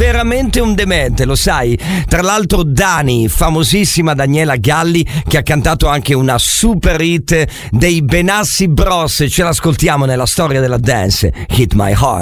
veramente un demente, lo sai? Tra l'altro Dani, famosissima Daniela Galli, che ha cantato anche una super hit dei Benassi Bros, ce l'ascoltiamo nella storia della dance, Hit My Heart.